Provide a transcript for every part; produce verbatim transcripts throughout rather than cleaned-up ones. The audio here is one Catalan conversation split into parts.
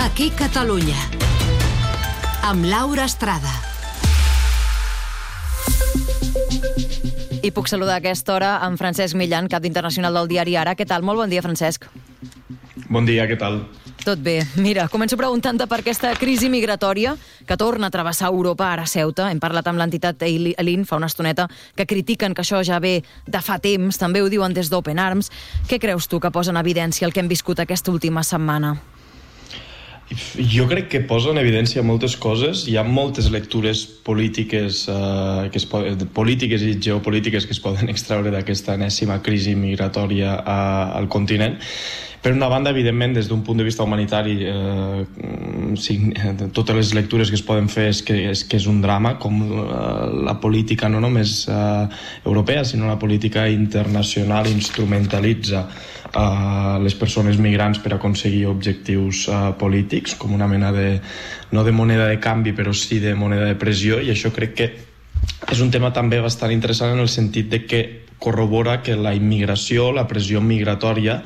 Aquí Catalunya, amb Laura Estrada. I puc saludar a aquesta hora amb Francesc Millan, cap d'Internacional del diari Ara. Què tal? Molt bon dia, Francesc. Bon dia, què tal? Tot bé. Mira, començo preguntant-te per aquesta crisi migratòria que torna a travessar Europa, ara a Ceuta. Hem parlat amb l'entitat Ailin fa una estoneta, que critiquen que això ja ve de fa temps, també ho diuen des d'Open Arms. Què creus tu que posa en evidència el que hem viscut aquesta última setmana? Jo crec que posa en evidència moltes coses. Hi ha moltes lectures polítiques, eh, que es poden, polítiques i geopolítiques que es poden extraure d'aquesta enèsima crisi migratòria eh, al continent. Per una banda, evidentment, des d'un punt de vista humanitari, eh, sí, totes les lectures que es poden fer és que és, que és un drama, com eh, la política no només eh, europea, sinó la política internacional instrumentalitza eh, les persones migrants per aconseguir objectius eh, polítics, com una mena de, no de moneda de canvi, però sí de moneda de pressió, i això crec que és un tema també bastant interessant en el sentit de que corrobora que la immigració, la pressió migratòria,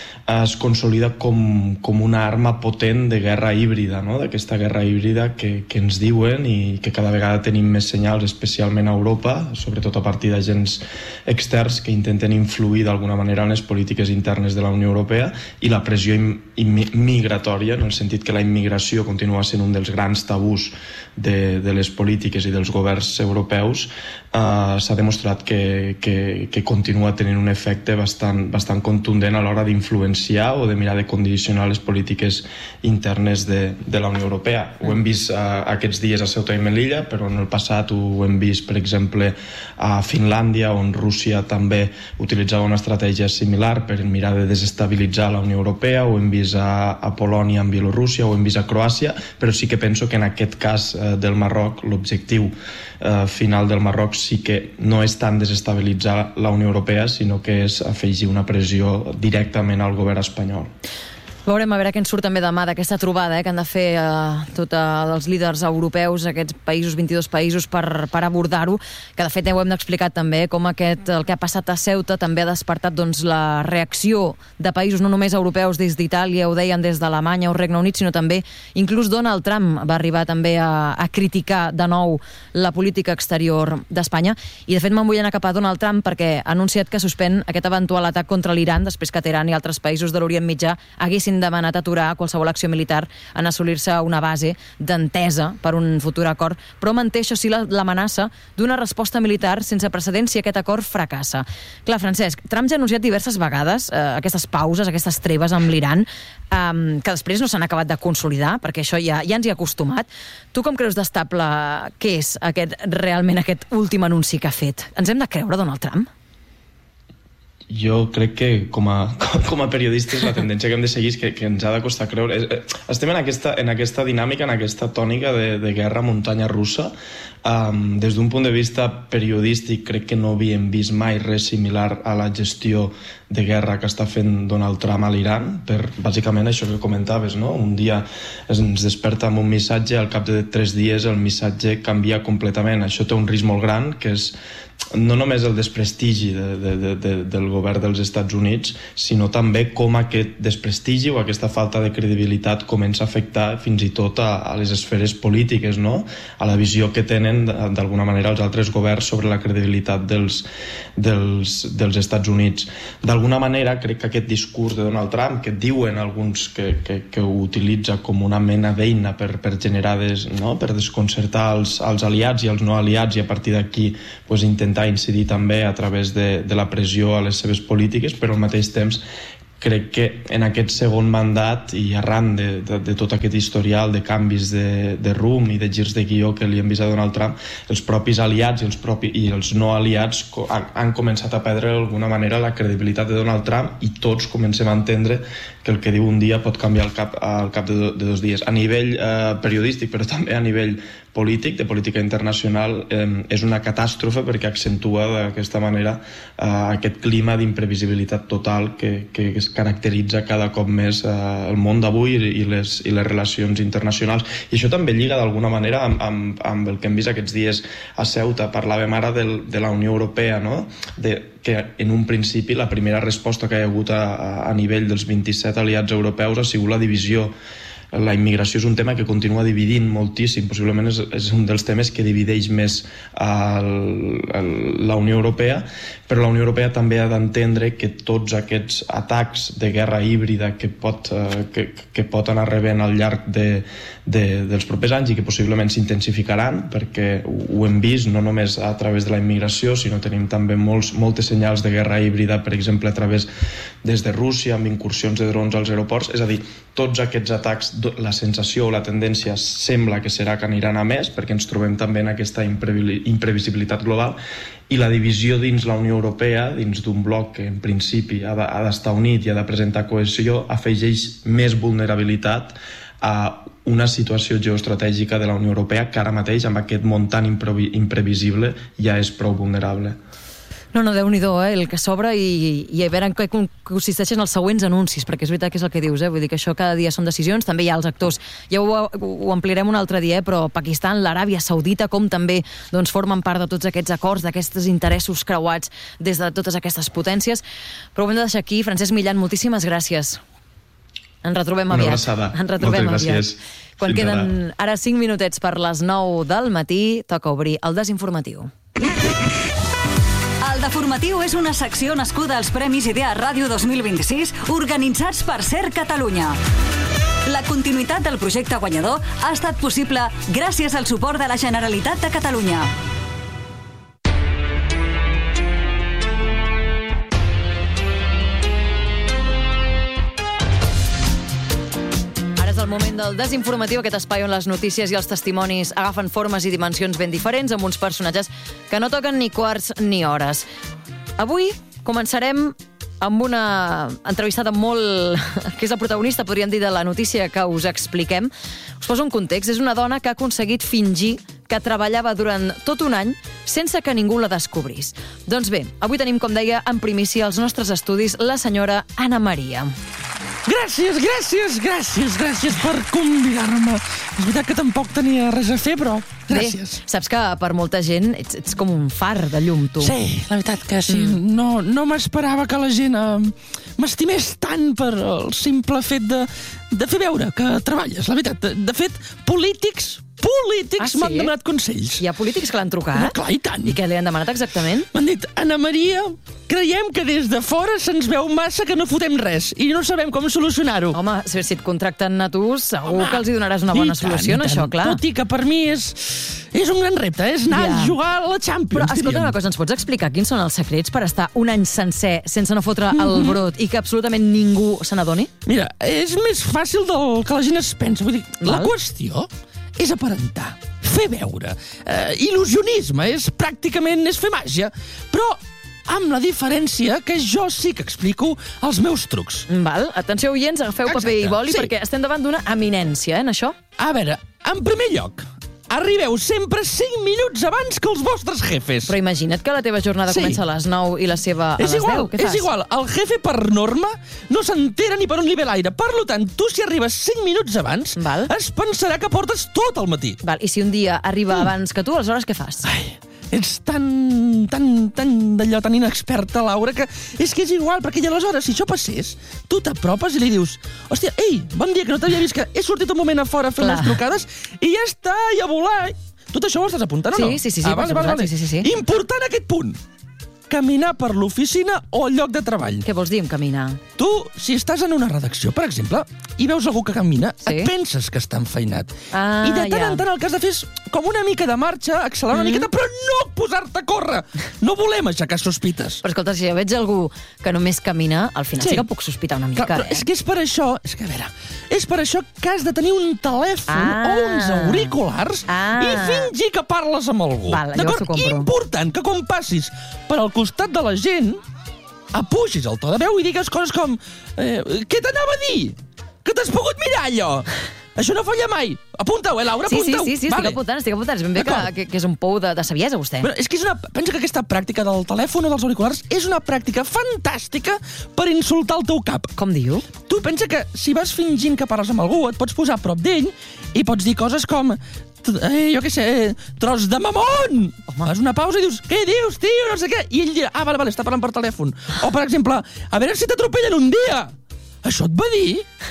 es consolida com, com una arma potent de guerra híbrida, no? D'aquesta guerra híbrida que, que ens diuen i que cada vegada tenim més senyals, especialment a Europa, sobretot a partir d'agents externs que intenten influir d'alguna manera en les polítiques internes de la Unió Europea, i la pressió im, im, migratòria, en el sentit que la immigració continua sent un dels grans tabús de, de les polítiques i dels governs europeus. Uh, s'ha demostrat que, que, que continua tenint un efecte bastant, bastant contundent a l'hora d'influenciar o de mirar de condicionar les polítiques internes de, de la Unió Europea. Ho hem vist uh, aquests dies a Ceuta i Melilla, però en el passat ho hem vist, per exemple, a Finlàndia, on Rússia també utilitzava una estratègia similar per mirar de desestabilitzar la Unió Europea. Ho hem vist a, a Polònia amb Bielorússia, ho hem vist a Croàcia, però sí que penso que en aquest cas uh, del Marroc, l'objectiu uh, final del Marroc sí que no és tant desestabilitzar la Unió Europea, sinó que és afegir una pressió directament al govern espanyol. Veurem a veure què ens surt també demà d'aquesta trobada eh, que han de fer eh, tots els líders europeus, aquests països, vint-i-dos països, per, per abordar-ho, que de fet ho hem d'explicar també, com aquest, el que ha passat a Ceuta també ha despertat doncs, la reacció de països no només europeus des d'Itàlia, ho deien des d'Alemanya o Regne Unit, sinó també inclús Donald Trump va arribar també a, a criticar de nou la política exterior d'Espanya, i de fet me'n vull anar cap a Donald Trump perquè ha anunciat que suspèn aquest eventual atac contra l'Iran després que Teheran i altres països de l'Orient Mitjà haguessin demanat aturar qualsevol acció militar en assolir-se una base d'entesa per un futur acord, però manté, això sí, l'amenaça d'una resposta militar sense precedents si aquest acord fracassa. Clar, Francesc, Trump ja ha anunciat diverses vegades eh, aquestes pauses, aquestes treves amb l'Iran, eh, que després no s'han acabat de consolidar, perquè això ja, ja ens hi ha acostumat. Tu com creus d'estable què és aquest, realment aquest últim anunci que ha fet? Ens hem de creure Donald Trump? Jo crec que com a, com a periodistes la tendència que hem de seguir és que, que ens ha de costar creure. Estem en aquesta, en aquesta dinàmica, en aquesta tònica de, de guerra muntanya russa. Um, des d'un punt de vista periodístic crec que no havíem vist mai res similar a la gestió de guerra que està fent Donald Trump a l'Iran, per bàsicament això que comentaves, no? Un dia ens desperta amb un missatge, al cap de tres dies el missatge canvia completament. Això té un risc molt gran, que és no només el desprestigi de, de, de, de, del govern dels Estats Units, sinó també com aquest desprestigi o aquesta falta de credibilitat comença a afectar fins i tot a, a les esferes polítiques, no? A la visió que tenen d'alguna manera els altres governs sobre la credibilitat dels, dels, dels Estats Units. D'alguna manera crec que aquest discurs de Donald Trump, que diuen alguns que, que, que ho utilitza com una mena d'eina per, per generar des, no? per desconcertar els, els aliats i els no aliats, i a partir d'aquí pues, intentar incidir també a través de, de la pressió a les seves polítiques, però al mateix temps crec que en aquest segon mandat i arran de, de, de tot aquest historial de canvis de, de rumb i de girs de guió que li han vist a Donald Trump, els propis aliats i els, propi, i els no aliats han, han començat a perdre d'alguna manera la credibilitat de Donald Trump, i tots comencem a entendre que el que diu un dia pot canviar al cap, al cap de, do, de dos dies. A nivell eh, periodístic, però també a nivell polític, de política internacional, eh, és una catàstrofe perquè accentua d'aquesta manera eh, aquest clima d'imprevisibilitat total que, que es caracteritza cada cop més eh, el món d'avui i les, i les relacions internacionals. I això també lliga d'alguna manera amb, amb, amb el que hem vist aquests dies a Ceuta. Parlàvem ara del, de la Unió Europea, no? De, que en un principi la primera resposta que hi ha hagut a, a nivell dels vint-i-set aliats europeus ha sigut la divisió la immigració és un tema que continua dividint moltíssim, possiblement és, és un dels temes que divideix més el, el, la Unió Europea, però la Unió Europea també ha d'entendre que tots aquests atacs de guerra híbrida que pot, eh, que, que pot anar rebent al llarg de, de, dels propers anys i que possiblement s'intensificaran, perquè ho, ho hem vist no només a través de la immigració, sinó tenim també molts, moltes senyals de guerra híbrida, per exemple, a través des de Rússia, amb incursions de drons als aeroports. És a dir, tots aquests atacs, la sensació o la tendència sembla que serà que aniran a més, perquè ens trobem també en aquesta imprevisibilitat global, i la divisió dins la Unió Europea, dins d'un bloc que en principi ha d'estar unit i ha de presentar cohesió, afegeix més vulnerabilitat a una situació geoestratègica de la Unió Europea que ara mateix, amb aquest món tan imprevisible, ja és prou vulnerable. No, no, Déu-n'hi-do, eh, el que s'obre i, i a veure en què consisteixen els següents anuncis, perquè és veritat que és el que dius, eh? Vull dir que això cada dia són decisions, també hi ha els actors, ja ho, ho ampliarem un altre dia, eh? Però Pakistan, l'Aràbia Saudita, com també doncs, formen part de tots aquests acords, d'aquests interessos creuats des de totes aquestes potències. Però ho hem de deixar aquí. Francesc Millan, moltíssimes gràcies. Ens retrobem aviat. Una abraçada. Ens retrobem Moltes gràcies. aviat. Quan Fins queden ara. ara cinc minutets per les nou del matí, toca obrir el desinformatiu. El Deformatiu és una secció nascuda als Premis Idea Ràdio dos mil vint-i-sis organitzats per Ser Catalunya. La continuïtat del projecte guanyador ha estat possible gràcies al suport de la Generalitat de Catalunya. El moment del desinformatiu, aquest espai on les notícies i els testimonis agafen formes i dimensions ben diferents amb uns personatges que no toquen ni quarts ni hores. Avui començarem amb una entrevistada molt... que és la protagonista, podríem dir, de la notícia que us expliquem. Us poso un context. És una dona que ha aconseguit fingir que treballava durant tot un any sense que ningú la descobrís. Doncs bé, avui tenim, com deia, en primícia als nostres estudis la senyora Anna Maria. Gràcies, gràcies, gràcies, gràcies per convidar-me. És veritat que tampoc tenia res a fer, però gràcies. Bé, saps que per molta gent ets, ets com un far de llum, tu. Sí, la veritat que sí. Mm. No, no m'esperava que la gent eh, m'estimés tant per el simple fet de, de fer veure que treballes. La veritat, de, de fet, polítics... Polítics ah, sí? m'han demanat consells. Hi ha polítics que l'han trucat? No, clar, i tant. I què li han demanat exactament? M'han dit, Anna Maria, creiem que des de fora se'ns veu massa que no fotem res i no sabem com solucionar-ho. Home, si et contracten a tu, segur Home, que els hi donaràs una bona solució, no, això, clar. Tot i que per mi és, és un gran repte, és anar ja. a jugar a la Champions. Però, escolta una cosa, ens pots explicar quins són els secrets per estar un any sencer sense no fotre mm-hmm. el brot i que absolutament ningú se n'adoni? Mira, és més fàcil del que la gent es pensa. Vull dir, Val? la qüestió és aparentar, fer veure. Eh, il·lusionisme és pràcticament és fer màgia, però amb la diferència que jo sí que explico els meus trucs. Val, atenció, oients, agafeu Exacte, paper i boli, sí. perquè estem davant d'una eminència, eh, en això. A veure, en primer lloc, arribeu sempre cinc minuts abans que els vostres jefes. Però imagina't que la teva jornada sí. comença a les nou i la seva a és les igual, deu. Què fas? És igual, el jefe per norma no s'entera ni per on li ve l'aire. Per tant, tu si arribes cinc minuts abans, Val. es pensarà que portes tot el matí. Val. I si un dia arriba mm. abans que tu, aleshores què fas? Ai, ets tan, tan, tan d'allò, tan inexperta, Laura, que és que és igual, perquè aleshores, si això passés, tu t'apropes i li dius, hòstia, ei, bon dia, que no t'havia vist, que he sortit un moment a fora fent les trucades i ja està, i a volar. Tot això ho estàs apuntant o no? Sí, sí, sí. Ah, vale, vale, vale. sí, sí, sí. Important aquest punt. Caminar per l'oficina o el lloc de treball. Què vols dir amb caminar? Tu, si estàs en una redacció, per exemple, i veus algú que camina, sí? et penses que està enfeinat. Ah, I de tant ja. en tant el que has de fer és com una mica de marxa, accelerar mm. una miqueta, però no posar-te a córrer. No volem aixecar sospites. Però escolta, si jo veig algú que només camina, al final sí, sí que puc sospitar una mica, Clar, però eh? És que és per això, és que a veure, és per això que has de tenir un telèfon ah. o uns auriculars ah. i fingir que parles amb algú. Val, llavors t'ho compro. Important que quan passis per al costat de la gent apugis el to de veu i digues coses com eh, què t'anava a dir? Que t'has pogut mirar allò? Això no falla mai. Apunta-ho, eh, Laura? Sí, sí, apunta-ho. sí, sí, vale. estic apuntant, estic apuntant. És ben bé que, que, que és un pou de, de saviesa, vostè. Bueno, és que és una... Pensa que aquesta pràctica del telèfon o dels auriculars és una pràctica fantàstica per insultar el teu cap. Com diu? Tu pensa que si vas fingint que parles amb algú, et pots posar a prop d'ell i pots dir coses com... Eh, jo què sé, tros de mamón! Home. Fas una pausa i dius, què dius, tio, no sé què. I ell dirà, ah, vale, vale, està parlant per telèfon. O, per exemple, a veure si t'atropellen un dia. Això et va dir?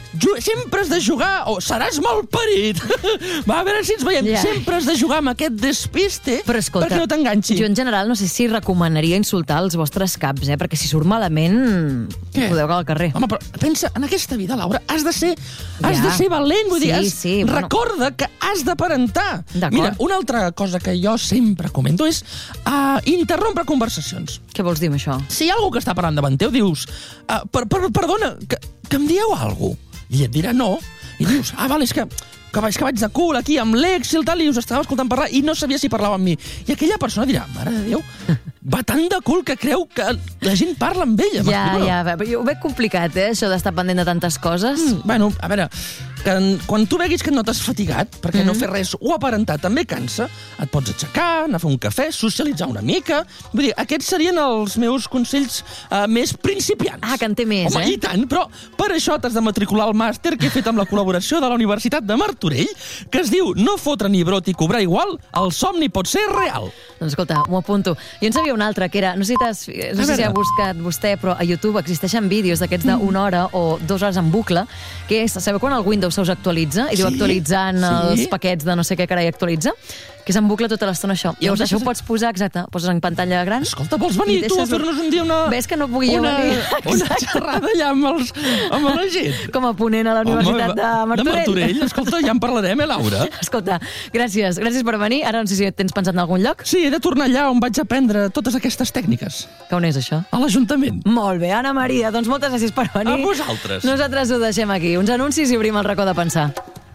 sempre has de jugar, o seràs malparit. Va, a veure si ens veiem. Ja. Sempre has de jugar amb aquest despiste Però escolta, perquè no t'enganxi. jo en general no sé si recomanaria insultar els vostres caps, eh? Perquè si surt malament, Què? podeu cagar al carrer. Home, però pensa, en aquesta vida, Laura, has de ser, has Ja. de ser valent. Vull Sí, dir, has, sí, bueno. recorda que has d'aparentar. D'acord. Mira, una altra cosa que jo sempre comento és uh, interrompre conversacions. Què vols dir amb això? Si hi ha algú que està parlant davant teu, dius, uh, per, per, perdona, que, que em dieu alguna cosa? I et dirà no. I dius, ah, val, és que, que, vaig, que vaig de cul aquí amb l'ex i el tal, i us estava escoltant parlar i no sabia si parlava amb mi. I aquella persona dirà, mare de Déu, va tan de cul que creu que la gent parla amb ella. Ja, m'explico? ja, però jo ho veig complicat, eh, això d'estar pendent de tantes coses. Mm, bueno, a veure, que en, quan tu veguis que no t'has fatigat, perquè mm -hmm. no fer res o aparentar també cansa, et pots aixecar, anar a fer un cafè, socialitzar una mica. Vull dir, aquests serien els meus consells uh, més principiants. Ah, que en té més, Home, eh? i tant, però per això t'has de matricular al màster que he fet amb la col·laboració de la Universitat de Martorell, que es diu No fotre ni brot i cobrar igual, el somni pot ser real. Doncs escolta, m'ho apunto. Jo en sabia una altra, que era, no sé si, t'has, no sé si ha buscat vostè, però a YouTube existeixen vídeos d'aquests d'una hora o dues hores en bucle, que és, sabeu quan el Windows se us actualitza i diu Sí, actualitzant sí. els paquets de no sé què carai actualitza? Que és en bucle tota l'estona això. I Llavors el això ho deixes- pots posar, exacte, poses en pantalla gran. Escolta, vols venir i tu a deixes- fer-nos un dia una... Ves que no pugui jo una, venir. una Exacte. xerrada allà amb, els, amb la gent? Com a ponent a la Universitat Home, de Martorell. De Martorell, escolta, ja en parlarem, eh, Laura? Escolta, gràcies, gràcies per venir. Ara no sé si tens pensat en algun lloc. Sí, he de tornar allà on vaig aprendre totes aquestes tècniques. Que on és això? A l'Ajuntament. Molt bé, Anna Maria, doncs moltes gràcies per venir. A vosaltres. Nosaltres ho deixem aquí. Uns anuncis i obrim el racó de pensar.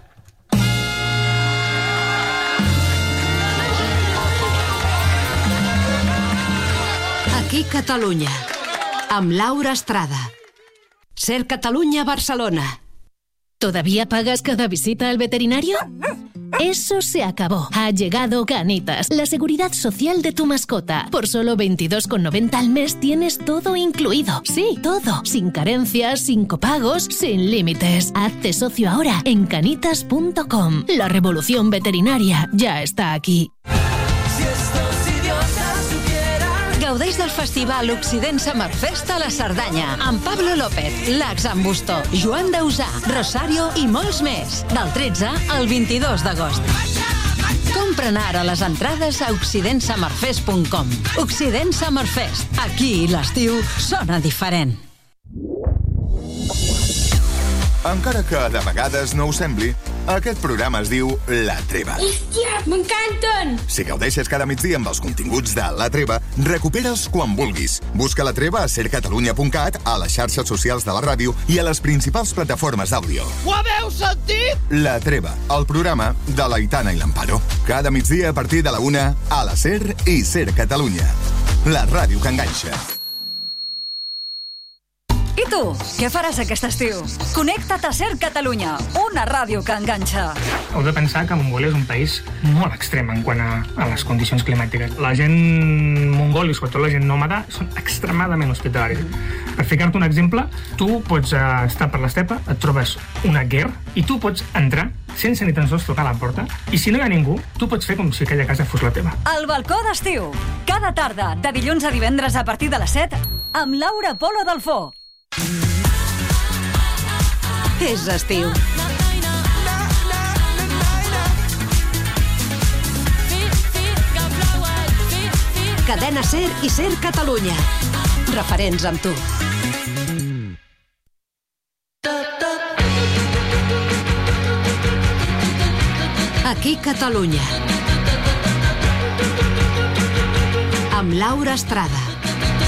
Aquí Catalunya, amb Laura Estrada. Ser Catalunya, Barcelona. ¿Todavía pagas cada visita al veterinario? Eso se acabó. Ha llegado Canitas, la seguridad social de tu mascota. Por solo veintidós con noventa al mes tienes todo incluido. Sí, todo. Sin carencias, sin copagos, sin límites. Hazte socio ahora en canitas punto com. La revolución veterinaria ya está aquí. Gaudeix del festival Occident Summer Fest a la Cerdanya amb Pablo López, Lax Ambusto, Joan Dausà, Rosario i molts més. Del tretze al vint-i-dos d'agost. Compren ara les entrades a occident summer fest punt com. Occident Summer Fest. Aquí l'estiu sona diferent. Encara que de vegades no ho sembli, aquest programa es diu La Treva. Hòstia, m'encanten! Si gaudeixes cada migdia amb els continguts de La Treva, recupera'ls quan vulguis. Busca La Treva a ser catalunya punt cat, a les xarxes socials de la ràdio i a les principals plataformes d'àudio. Ho haveu sentit? La Treva, el programa de l'Aitana i l'Amparo. Cada migdia a partir de la una a la SER i SER Catalunya. La ràdio que enganxa. I tu, què faràs aquest estiu? Connecta't a SER Catalunya, una ràdio que enganxa. Heu de pensar que Mongolia és un país molt extrem en quant a, a les condicions climàtiques. La gent mongola, i sobretot la gent nòmada, són extremadament hospitalaris. Per ficar-te un exemple, tu pots uh, estar per l'estepa, et trobes una guerra, i tu pots entrar sense ni tan sols tocar la porta, i si no hi ha ningú, tu pots fer com si aquella casa fos la teva. El balcó d'estiu, cada tarda, de dilluns a divendres a partir de les set, amb Laura Polo Delfó. És estiu. Cadena SER i SER Catalunya. Referents amb tu. Aquí Catalunya. Amb Laura Estrada.